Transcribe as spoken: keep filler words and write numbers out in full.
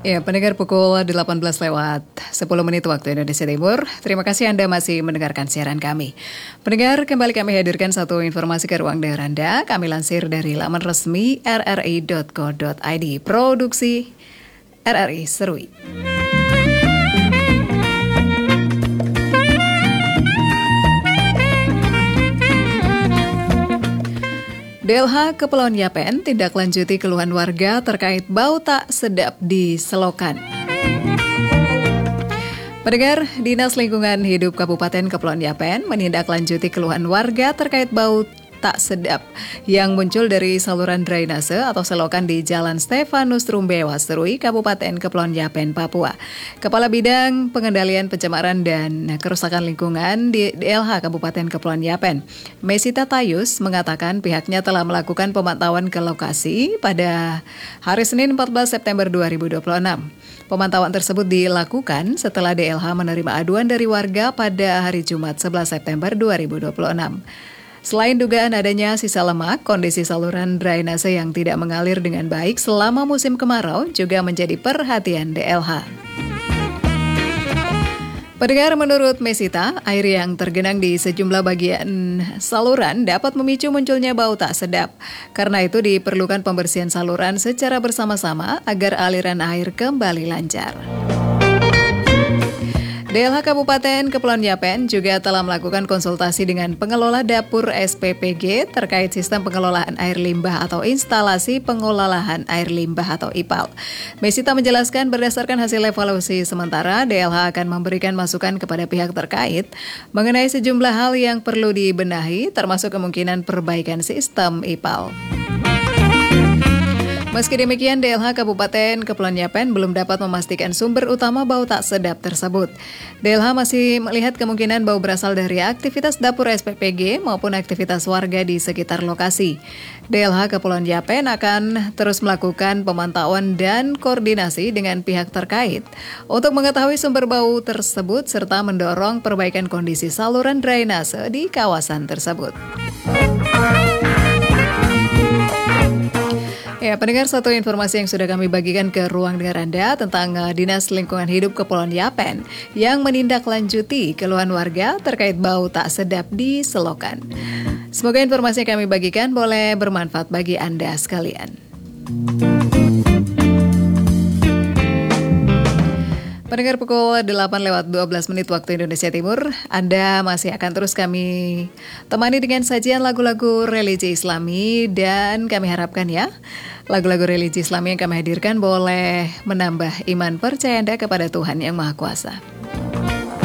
Ya, pendengar pukul delapan belas lewat sepuluh menit waktu Indonesia Timur. Terima kasih Anda masih mendengarkan siaran kami. Pendengar, kembali kami hadirkan satu informasi ke ruang dengar Anda. Kami lansir dari laman resmi r r i dot co dot i d. Produksi R R I Serui. D L H Kepulauan Yapen tindak lanjuti keluhan warga terkait bau tak sedap di selokan. Pendengar, Dinas Lingkungan Hidup Kabupaten Kepulauan Yapen menindaklanjuti keluhan warga terkait bau tak sedap yang muncul dari saluran drainase atau selokan di Jalan Stefanus Rumbewa, Serui, Kabupaten Kepulauan Yapen, Papua. Kepala Bidang Pengendalian Pencemaran dan Kerusakan Lingkungan di D L H Kabupaten Kepulauan Yapen, Mesita Tayus, mengatakan pihaknya telah melakukan pemantauan ke lokasi pada hari Senin empat belas September dua ribu dua puluh enam. Pemantauan tersebut dilakukan setelah D L H menerima aduan dari warga pada hari Jumat sebelas September dua ribu dua puluh enam. Selain dugaan adanya sisa lemak, kondisi saluran drainase yang tidak mengalir dengan baik selama musim kemarau juga menjadi perhatian D L H. Pendengar, menurut Mesita, air yang tergenang di sejumlah bagian saluran dapat memicu munculnya bau tak sedap. Karena itu diperlukan pembersihan saluran secara bersama-sama agar aliran air kembali lancar. D L H Kabupaten Kepulauan Yapen juga telah melakukan konsultasi dengan pengelola dapur S P P G terkait sistem pengelolaan air limbah atau instalasi pengolahan air limbah atau I P A L. Mesita menjelaskan berdasarkan hasil evaluasi sementara, D L H akan memberikan masukan kepada pihak terkait mengenai sejumlah hal yang perlu dibenahi, termasuk kemungkinan perbaikan sistem I P A L. Meski demikian, D L H Kabupaten Kepulauan Yapen belum dapat memastikan sumber utama bau tak sedap tersebut. D L H masih melihat kemungkinan bau berasal dari aktivitas dapur S P P G maupun aktivitas warga di sekitar lokasi. D L H Kepulauan Yapen akan terus melakukan pemantauan dan koordinasi dengan pihak terkait untuk mengetahui sumber bau tersebut serta mendorong perbaikan kondisi saluran drainase di kawasan tersebut. Ya, pendengar, satu informasi yang sudah kami bagikan ke ruang dengar Anda tentang uh, Dinas Lingkungan Hidup Kepulauan Yapen yang menindaklanjuti keluhan warga terkait bau tak sedap di selokan. Semoga informasi yang kami bagikan boleh bermanfaat bagi Anda sekalian. Pendengar, pukul delapan lewat dua belas menit waktu Indonesia Timur, Anda masih akan terus kami temani dengan sajian lagu-lagu religi Islami, dan kami harapkan ya, lagu-lagu religi Islami yang kami hadirkan boleh menambah iman percaya Anda kepada Tuhan Yang Maha Kuasa.